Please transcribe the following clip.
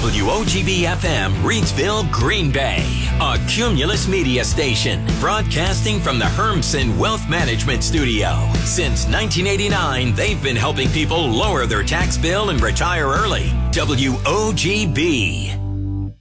WOGB-FM, Reidsville, Green Bay. A Cumulus Media station, broadcasting from the Hermsen Wealth Management Studio. Since 1989, they've been helping people lower their tax bill and retire early. WOGB.